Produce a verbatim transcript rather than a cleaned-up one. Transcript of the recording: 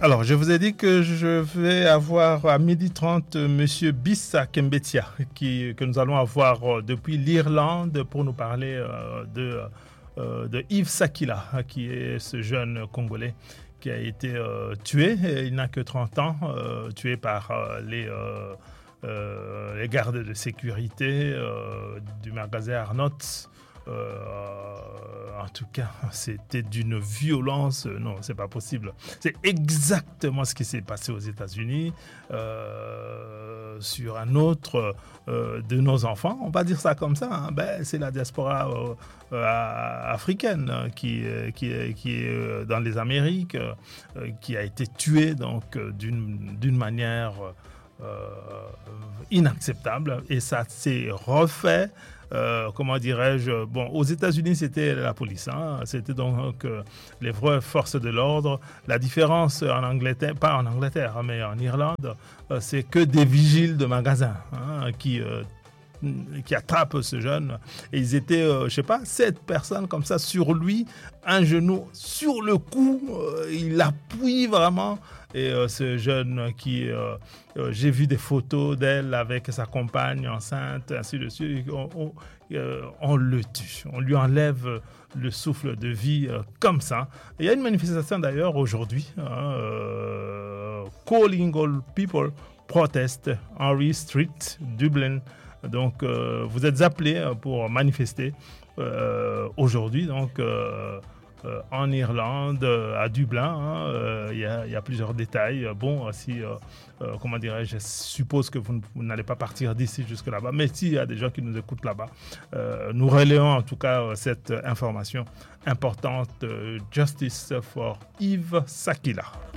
Alors, je vous ai dit que je vais avoir à midi trente M. Bissa Kembetia, qui, que nous allons avoir depuis l'Irlande pour nous parler euh, de, euh, de Yves Sakila, qui est ce jeune Congolais qui a été euh, tué, il n'a que trente ans, euh, tué par euh, les, euh, euh, les gardes de sécurité euh, du magasin Arnott. Euh, en tout cas, c'était d'une violence. Non, c'est pas possible. C'est exactement ce qui s'est passé aux États-Unis euh, sur un autre euh, de nos enfants. On va dire ça comme ça. Hein. Ben, c'est la diaspora euh, euh, africaine qui, qui, qui est dans les Amériques, euh, qui a été tuée donc d'une, d'une manière euh, inacceptable. Et ça s'est refait. Euh, comment dirais-je, bon, aux États-Unis, c'était la police, hein, c'était donc euh, les vraies forces de l'ordre. La différence en Angleterre, pas en Angleterre, mais en Irlande, euh, c'est que des vigiles de magasins hein, qui, euh, qui attrapent ce jeune. Et ils étaient, euh, je ne sais pas, sept personnes comme ça sur lui, un genou sur le cou, euh, il appuie vraiment. Et euh, ce jeune qui, euh, euh, j'ai vu des photos d'elle avec sa compagne enceinte, ainsi de suite, on, on, euh, on le tue, on lui enlève le souffle de vie euh, comme ça. Et il y a une manifestation d'ailleurs aujourd'hui, hein, euh, Calling All People Protest Henry Street, Dublin. Donc euh, vous êtes appelés pour manifester euh, aujourd'hui, donc euh, Euh, en Irlande, euh, à Dublin. Hein, euh, y a, y a plusieurs détails. Bon, si, euh, euh, comment dirais-je, je suppose que vous, vous n'allez pas partir d'ici jusque là-bas, mais s'il y a des gens qui nous écoutent là-bas, euh, nous relayons en tout cas cette information importante. Euh, Justice for Yves Sakila.